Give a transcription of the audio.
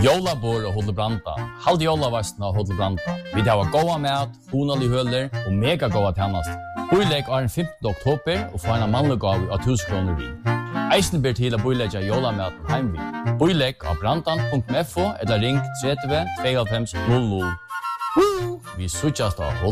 Jólabor og Hotel Branda. Halv jólavasten av Hotel Branda. Vi har goda mat, honalig høler og mega goda tjernast. Boilegg er den 15. oktober og får en mannlig gav av 1000 kroner vi. Eisen ber til å boilegge jólamaten heimvi. Boilegg av brandan.fo eller ring 30 25 00. Vi suttjast av